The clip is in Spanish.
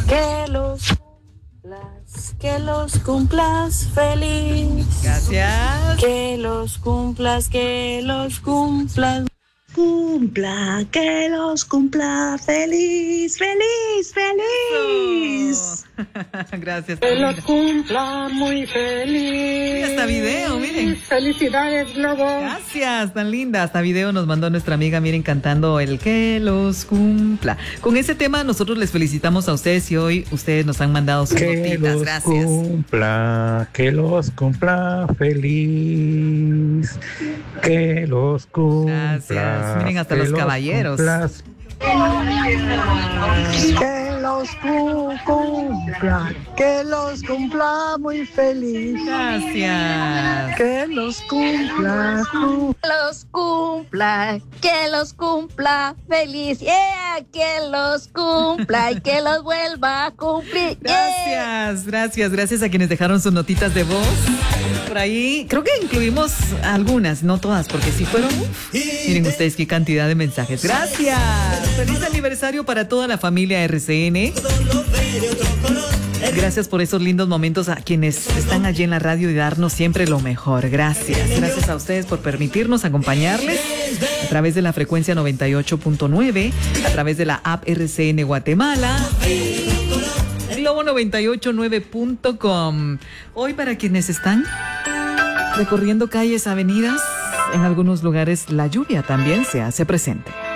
Que los cumplas feliz. Gracias. Que los cumplas cumpla, que los cumpla feliz, feliz, feliz. Oh. Gracias. Que los cumpla muy feliz. Hasta video, miren. Felicidades, Globo. Gracias, tan linda. Hasta video nos mandó nuestra amiga, miren, cantando el que los cumpla. Con ese tema nosotros les felicitamos a ustedes y hoy ustedes nos han mandado sus notitas. Gracias. Que los cumpla feliz. Que los cumpla. Gracias. Miren, hasta los caballeros. Que los cumpla, que los cumpla muy feliz. Gracias. Que los cumpla, que los cumpla feliz. Yeah, que los cumpla y que los vuelva a cumplir. Yeah. Gracias a quienes dejaron sus notitas de voz. Por ahí, creo que incluimos algunas, no todas, porque si fueron, miren ustedes qué cantidad de mensajes. Gracias. Feliz aniversario para toda la familia RCN. Gracias por esos lindos momentos a quienes están allí en la radio y darnos siempre lo mejor. Gracias a ustedes por permitirnos acompañarles a través de la frecuencia 98.9, a través de la app RCN Guatemala, globo989.com. Hoy, para quienes están recorriendo calles, avenidas, en algunos lugares la lluvia también se hace presente.